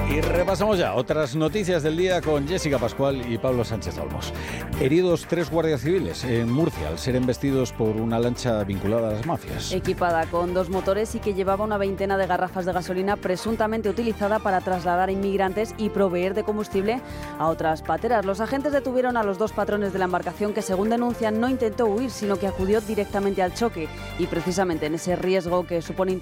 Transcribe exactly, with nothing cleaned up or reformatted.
Y repasamos ya otras noticias del día con Jessica Pascual y Pablo Sánchez Olmos. Heridos tres guardias civiles en Murcia al ser embestidos por una lancha vinculada a las mafias. Equipada con dos motores y que llevaba una veintena de garrafas de gasolina presuntamente utilizada para trasladar a inmigrantes y proveer de combustible a otras pateras. Los agentes detuvieron a los dos patrones de la embarcación que, según denuncian, no intentó huir, sino que acudió directamente al choque. Y precisamente en ese riesgo que supone